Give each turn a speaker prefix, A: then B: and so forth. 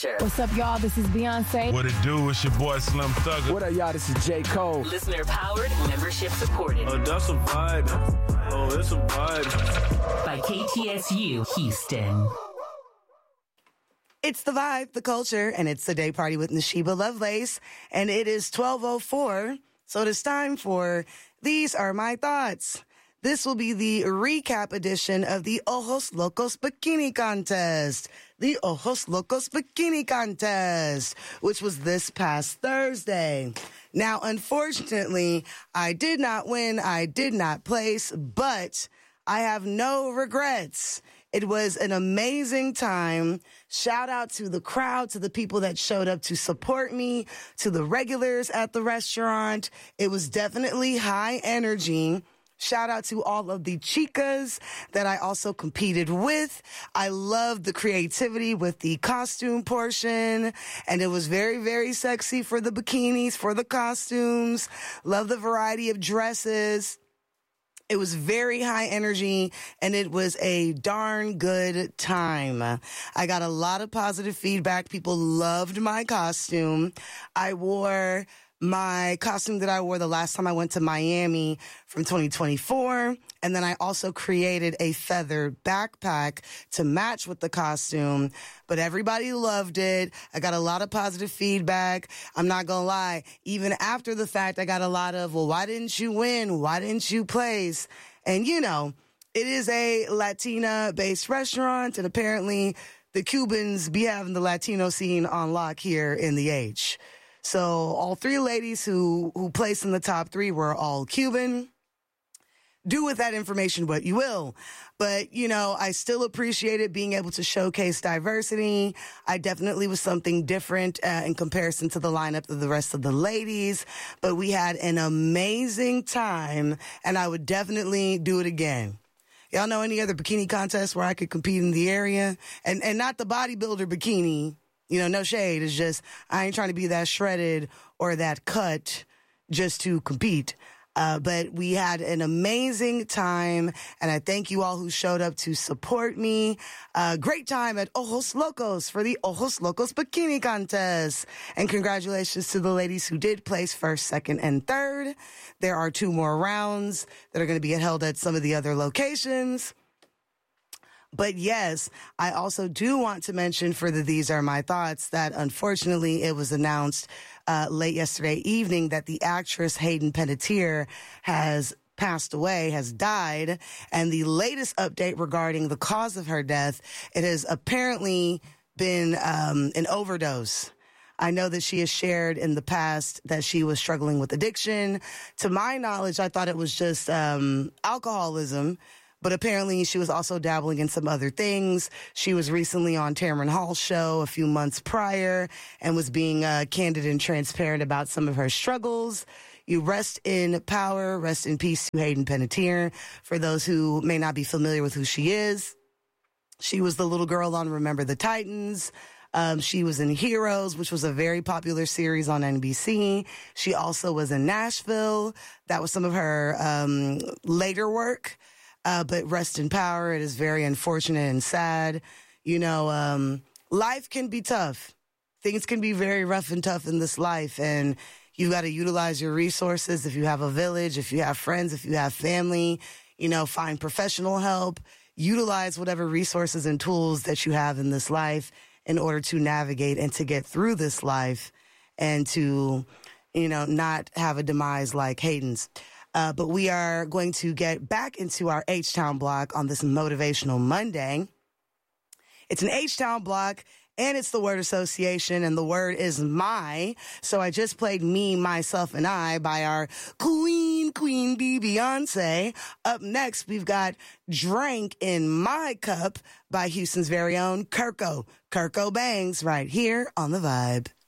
A: culture.
B: What's up, y'all? This is Beyonce.
C: What it do? It's your boy Slim Thugger.
D: What up, y'all? This is J. Cole.
A: Listener powered, membership supported.
E: Oh, that's a vibe. Oh, it's a vibe.
A: By KTSU Houston.
F: It's the vibe, the culture, and it's the day party with Nashiba Lovelace. And it is 12:04, so it is time for These Are My Thoughts. This will be the recap edition of the Ojos Locos Bikini Contest. The Ojos Locos Bikini Contest, which was this past Thursday. Now, unfortunately, I did not win. I did not place, but I have no regrets. It was an amazing time. Shout out to the crowd, to the people that showed up to support me, to the regulars at the restaurant. It was definitely high energy. Shout out to all of the chicas that I also competed with. I loved the creativity with the costume portion, and it was very, very sexy for the bikinis, for the costumes. Love the variety of dresses. It was very high energy, and it was a darn good time. I got a lot of positive feedback. People loved my costume. I wore my costume that I wore the last time I went to Miami from 2024. And then I also created a feathered backpack to match with the costume. But everybody loved it. I got a lot of positive feedback. I'm not going to lie. Even after the fact, I got a lot of, well, why didn't you win? Why didn't you place? And, you know, it is a Latina-based restaurant. And apparently the Cubans be having the Latino scene on lock here in the H. So all three ladies who placed in the top three were all Cuban. Do with that information what you will. But, you know, I still appreciated being able to showcase diversity. I definitely was something different in comparison to the lineup of the rest of the ladies. But we had an amazing time, and I would definitely do it again. Y'all know any other bikini contests where I could compete in the area? And not the bodybuilder bikini. You know, no shade. It's just, I ain't trying to be that shredded or that cut just to compete. But we had an amazing time, and I thank you all who showed up to support me. Great time at Ojos Locos for the Ojos Locos Bikini Contest. And congratulations to the ladies who did place first, second, and third. There are 2 more rounds that are going to be held at some of the other locations. But yes, I also do want to mention for the These Are My Thoughts that unfortunately it was announced late yesterday evening that the actress Hayden Panettiere has passed away, has died. And the latest update regarding the cause of her death, it has apparently been an overdose. I know that she has shared in the past that she was struggling with addiction. To my knowledge, I thought it was just alcoholism. But apparently she was also dabbling in some other things. She was recently on Tamron Hall's show a few months prior and was being candid and transparent about some of her struggles. You rest in power, rest in peace to Hayden Panettiere. For those who may not be familiar with who she is, she was the little girl on Remember the Titans. She was in Heroes, which was a very popular series on NBC. She also was in Nashville. That was some of her later work. But rest in power. It is very unfortunate and sad. You know, life can be tough. Things can be very rough and tough in this life. And you've got to utilize your resources. If you have a village, if you have friends, if you have family, you know, find professional help. Utilize whatever resources and tools that you have in this life in order to navigate and to get through this life and to, you know, not have a demise like Hayden's. But we are going to get back into our H-Town block on this Motivational Monday. It's an H-Town block, and it's the word association, and the word is my. So I just played Me, Myself, and I by our Queen Bee Beyonce. Up next, we've got Drank in My Cup by Houston's very own Kirko. Kirko Bangs right here on The Vibe.